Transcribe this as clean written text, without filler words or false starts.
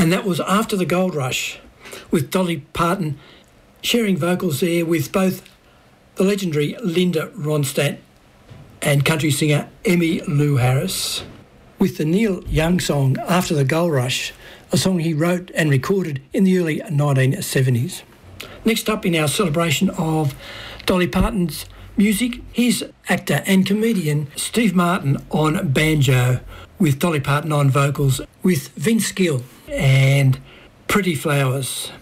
And that was After the Gold Rush, with Dolly Parton sharing vocals there with both the legendary Linda Ronstadt and country singer Emmylou Harris, with the Neil Young song After the Gold Rush, a song he wrote and recorded in the early 1970s. Next up in our celebration of Dolly Parton's music, here's actor and comedian Steve Martin on banjo, with Dolly Parton on vocals, with Vince Gill and Pretty Flowers.